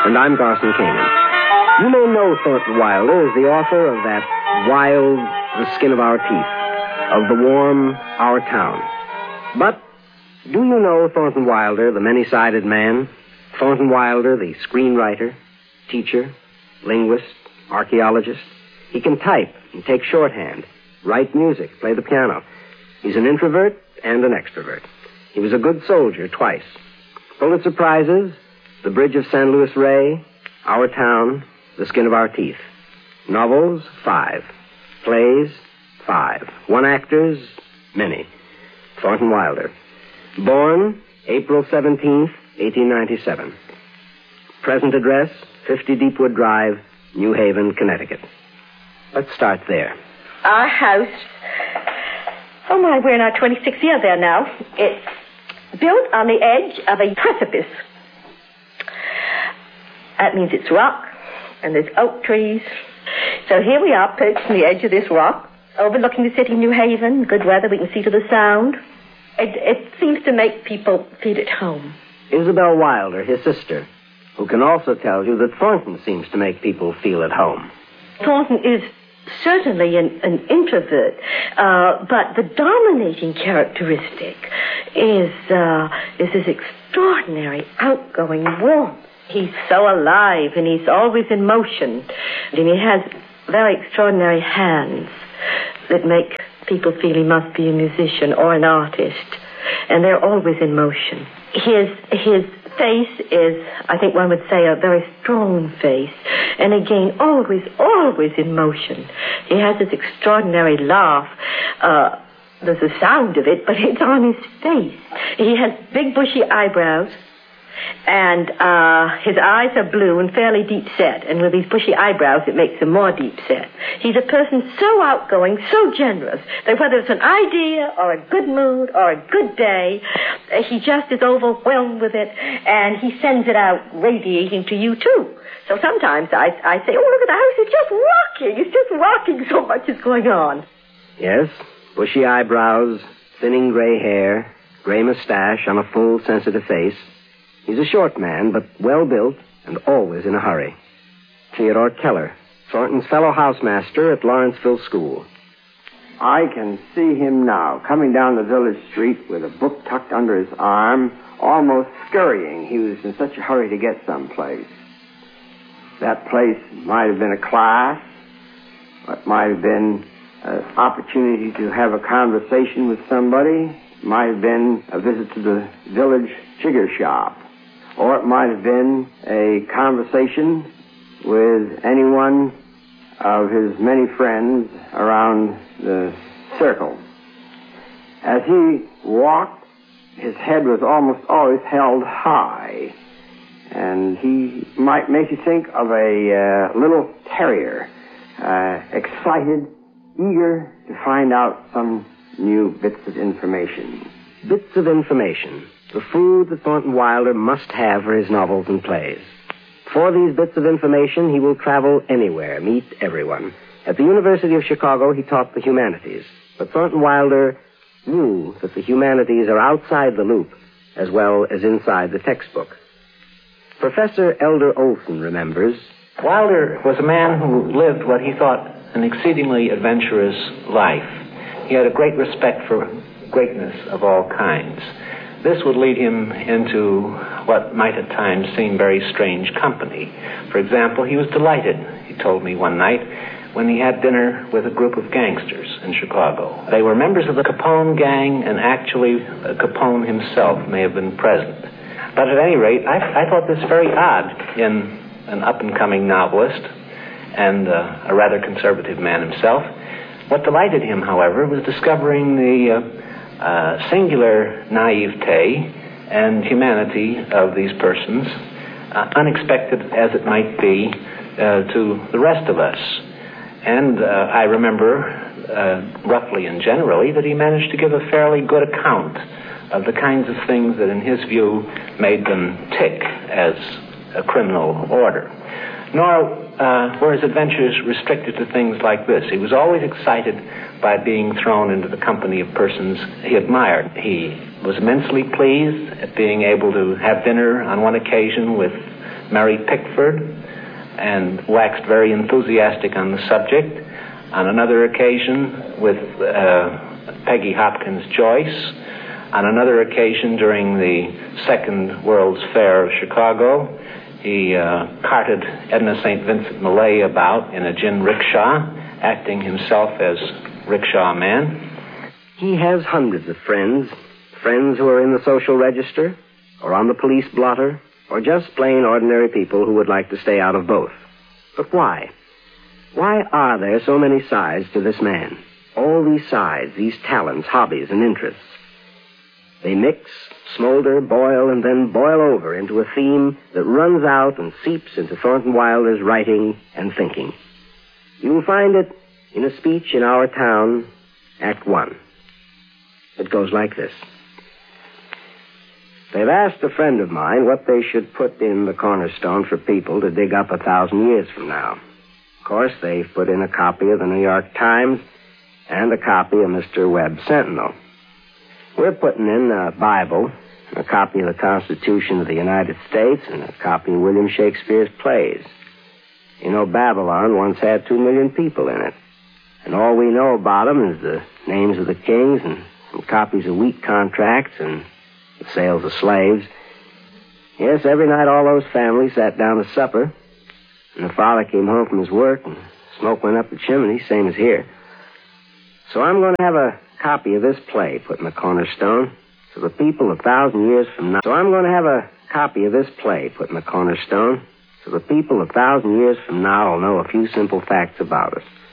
And I'm Garson Kanin. You may know Thornton Wilder as the author of that wild The Skin of Our Teeth, of the warm Our Town. But do you know Thornton Wilder, the many-sided man? Thornton Wilder, the screenwriter, teacher, linguist, archaeologist. He can type and take shorthand, write music, play the piano. He's an introvert and an extrovert. He was a good soldier twice. Pulitzer Prizes, The Bridge of San Luis Rey, Our Town, The Skin of Our Teeth. Novels, 5. Plays, 5. One-actors, many. Thornton Wilder. Born April 17th, 1897. Present address, 50 Deepwood Drive, New Haven, Connecticut. Let's start there. Our house, we're in our 26th year there now. It's built on the edge of a precipice. That means it's rock, and there's oak trees. So here we are, perched on the edge of this rock, overlooking the city of New Haven. Good weather, we can see to the sound. It seems to make people feel at home. Isabel Wilder, his sister, who can also tell you that Thornton seems to make people feel at home. Thornton is certainly an introvert, but the dominating characteristic is his extraordinary outgoing warmth. He's so alive, and he's always in motion. And he has very extraordinary hands that make people feel he must be a musician or an artist. And they're always in motion. His face is, I think one would say, a very strong face. And again, always in motion. He has this extraordinary laugh. There's a sound of it, but it's on his face. He has big bushy eyebrows. And his eyes are blue and fairly deep set. And with these bushy eyebrows, it makes them more deep set. He's a person so outgoing, so generous, that whether it's an idea or a good mood or a good day, he just is overwhelmed with it, and he sends it out radiating to you, too. So sometimes I say, oh, look at the house, it's just rocking. It's just rocking, so much is going on. Yes, bushy eyebrows, thinning gray hair, gray mustache on a full, sensitive face. He's a short man, but well-built and always in a hurry. Theodore Keller, Thornton's fellow housemaster at Lawrenceville School. I can see him now, coming down the village street with a book tucked under his arm, almost scurrying. He was in such a hurry to get someplace. That place might have been a class, it might have been an opportunity to have a conversation with somebody, it might have been a visit to the village jigger shop. Or it might have been a conversation with anyone of his many friends around the circle. As he walked, his head was almost always held high. And he might make you think of a little terrier, excited, eager to find out some new bits of information. Bits of information. The food that Thornton Wilder must have for his novels and plays. For these bits of information, he will travel anywhere, meet everyone. At the University of Chicago, he taught the humanities. But Thornton Wilder knew that the humanities are outside the loop as well as inside the textbook. Professor Elder Olson remembers, Wilder was a man who lived what he thought an exceedingly adventurous life. He had a great respect for greatness of all kinds. This would lead him into what might at times seem very strange company. For example, he was delighted, he told me one night, when he had dinner with a group of gangsters in Chicago. They were members of the Capone gang, and actually Capone himself may have been present. But at any rate, I thought this very odd in an up-and-coming novelist and a rather conservative man himself. What delighted him, however, was discovering the singular naivete and humanity of these persons, unexpected as it might be to the rest of us. And I remember, roughly and generally, that he managed to give a fairly good account of the kinds of things that, in his view, made them tick as a criminal order. Nor were his adventures restricted to things like this. He was always excited by being thrown into the company of persons he admired. He was immensely pleased at being able to have dinner on one occasion with Mary Pickford and waxed very enthusiastic on the subject. On another occasion with Peggy Hopkins Joyce. On another occasion during the Second World's Fair of Chicago, he carted Edna St. Vincent Millay about in a gin rickshaw, acting himself as rickshaw man. He has hundreds of friends who are in the social register, or on the police blotter, or just plain ordinary people who would like to stay out of both. But why? Why are there so many sides to this man? All these sides, these talents, hobbies, and interests. They mix, smolder, boil, and then boil over into a theme that runs out and seeps into Thornton Wilder's writing and thinking. You will find it in a speech in Our Town, Act 1. It goes like this. They've asked a friend of mine what they should put in the cornerstone for people to dig up 1,000 years from now. Of course, they've put in a copy of the New York Times and a copy of Mr. Webb's Sentinel. We're putting in a Bible, a copy of the Constitution of the United States, and a copy of William Shakespeare's plays. You know, Babylon once had 2 million people in it. And all we know about them is the names of the kings and some copies of wheat contracts and the sales of slaves. Yes, every night all those families sat down to supper, and the father came home from his work, and smoke went up the chimney, same as here. So I'm going to have a copy of this play put in the cornerstone, so the people 1,000 years from now... So I'm going to have a copy of this play put in the cornerstone, so the people 1,000 years from now will know a few simple facts about us.